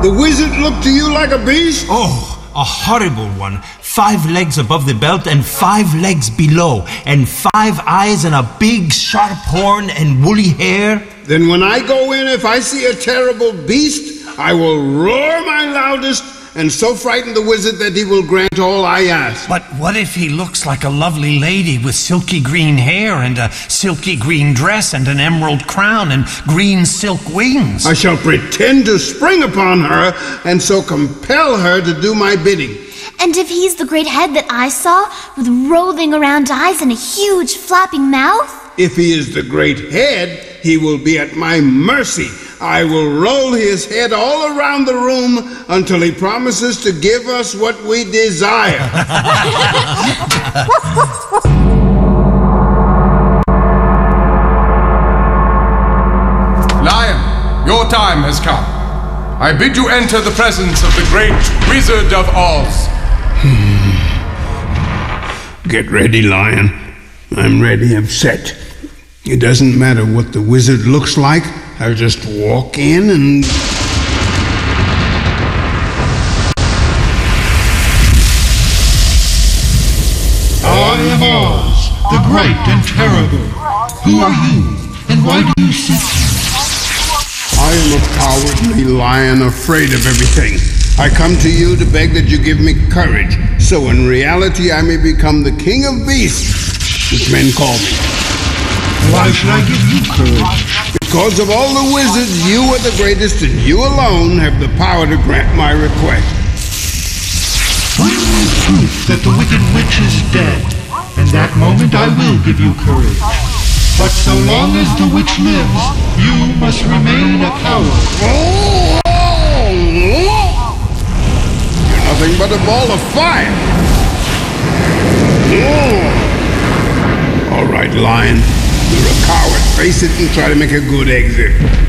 The wizard looked to you like a beast? Oh, a horrible one. 5 legs above the belt and 5 legs below, and 5 eyes and a big sharp horn and woolly hair. Then when I go in, if I see a terrible beast, I will roar my loudest and so frighten the wizard that he will grant all I ask. But what if he looks like a lovely lady with silky green hair and a silky green dress and an emerald crown and green silk wings? I shall pretend to spring upon her and so compel her to do my bidding. And if he's the great head that I saw, with rolling around eyes and a huge flapping mouth? If he is the great head, he will be at my mercy. I will roll his head all around the room until he promises to give us what we desire. Lion, your time has come. I bid you enter the presence of the great Wizard of Oz. Get ready, Lion. I'm ready, I'm set. It doesn't matter what the wizard looks like. I'll just walk in and... I am Oz, the great and terrible. Who are you, and why do you seek me? I am a cowardly lion afraid of everything. I come to you to beg that you give me courage, so in reality I may become the king of beasts, which men call me. Why should I give you courage? Because of all the wizards, you are the greatest, and you alone have the power to grant my request. Bring me proof that the wicked witch is dead, and that moment I will give you courage. But so long as the witch lives, you must remain a coward. You're nothing but a ball of fire. All right, lion. You're a coward. Face it and try to make a good exit.